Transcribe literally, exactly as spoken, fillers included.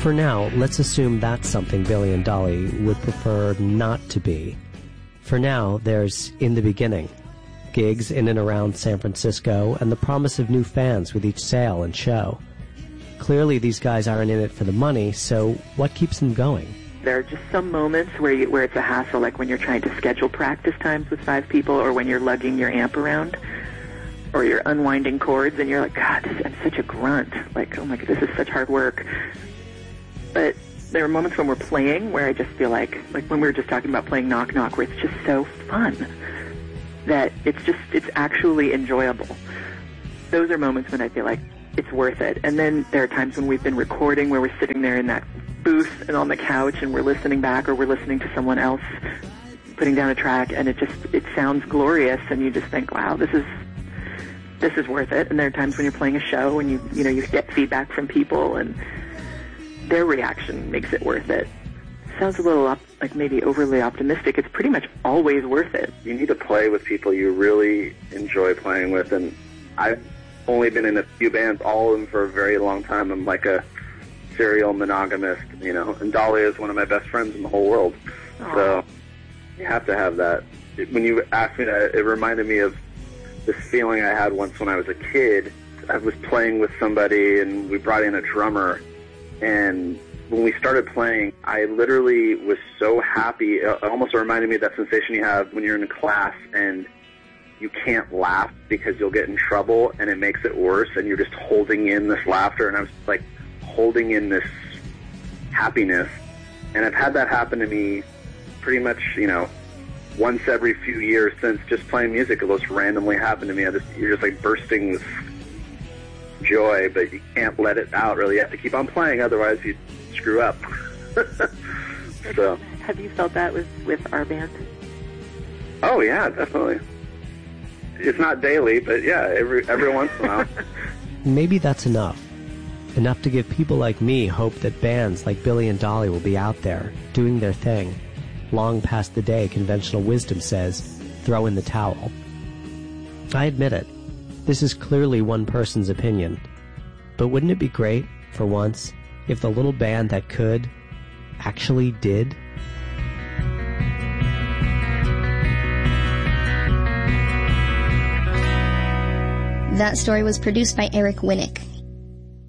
For now, let's assume that's something Billy and Dolly would prefer not to be. For now, there's In the Beginning, gigs in and around San Francisco, and the promise of new fans with each sale and show. Clearly, these guys aren't in it for the money, so what keeps them going? There are just some moments where you, where it's a hassle, like when you're trying to schedule practice times with five people, or when you're lugging your amp around, or you're unwinding chords, and you're like, God, this, I'm such a grunt. Like, oh my God, this is such hard work. But there are moments when we're playing where I just feel like, like when we were just talking about playing Knock Knock, where it's just so fun that it's just, it's actually enjoyable. Those are moments when I feel like it's worth it. And then there are times when we've been recording where we're sitting there in that booth and on the couch and we're listening back, or we're listening to someone else putting down a track, and it just, it sounds glorious, and you just think, wow, this is, this is worth it. And there are times when you're playing a show and you, you know, you get feedback from people and their reaction makes it worth it. Sounds a little op- like maybe overly optimistic. It's pretty much always worth it. You need to play with people you really enjoy playing with, and I've only been in a few bands, all of them for a very long time. I'm like a serial monogamist, you know, and Dolly is one of my best friends in the whole world. Aww. So you have to have that. When you asked me that, it reminded me of this feeling I had once when I was a kid. I was playing with somebody, and we brought in a drummer, and when we started playing, I literally was so happy. It almost reminded me of that sensation you have when you're in a class and you can't laugh because you'll get in trouble, and it makes it worse, and you're just holding in this laughter, and I was like holding in this happiness. And I've had that happen to me pretty much, you know, once every few years since just playing music. It'll just randomly happen to me. I just, you're just like bursting with joy, but you can't let it out, really. You have to keep on playing, otherwise you screw up. So, have you felt that with, with our band? Oh, yeah, definitely. It's not daily, but yeah, every every once in a while. Maybe that's enough. Enough to give people like me hope that bands like Billy and Dolly will be out there, doing their thing, long past the day conventional wisdom says, throw in the towel. I admit it. This is clearly one person's opinion. But wouldn't it be great, for once, if the little band that could actually did? That story was produced by Eric Winnick.